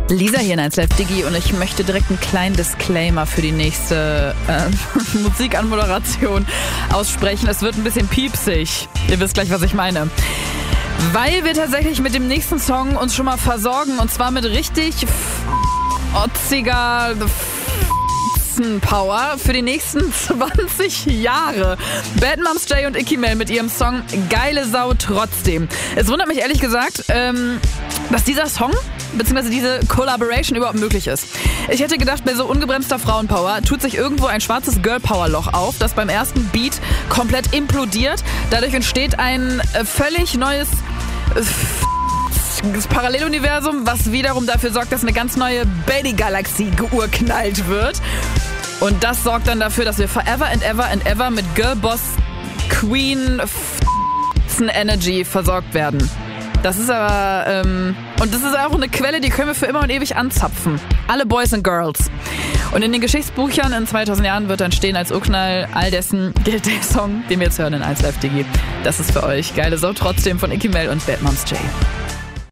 Lisa hier in 1 Live Digi und ich möchte direkt einen kleinen Disclaimer für die nächste Musikanmoderation aussprechen. Es wird ein bisschen piepsig. Ihr wisst gleich, was ich meine. Weil wir tatsächlich mit dem nächsten Song uns schon mal versorgen und zwar mit richtig otziger Power für die nächsten 20 Jahre. Bad Moms J und Icky Mel mit ihrem Song Geile Sau trotzdem. Es wundert mich ehrlich gesagt, dass dieser Song bzw. diese Collaboration überhaupt möglich ist. Ich hätte gedacht, bei so ungebremster Frauenpower tut sich irgendwo ein schwarzes Girl-Power-Loch auf, das beim ersten Beat komplett implodiert. Dadurch entsteht ein völlig neues Paralleluniversum, was wiederum dafür sorgt, dass eine ganz neue Baby-Galaxie geurknallt wird. Und das sorgt dann dafür, dass wir forever and ever and ever mit Girlboss Queen Energy versorgt werden. Das ist aber, und das ist auch eine Quelle, die können wir für immer und ewig anzapfen. Alle Boys and Girls. Und in den Geschichtsbüchern in 2000 Jahren wird dann stehen als Urknall all dessen gilt der Song, den wir jetzt hören in 1 Live Digi. Das ist für euch Geile Sau trotzdem von Icky Mel und Bad Moms J.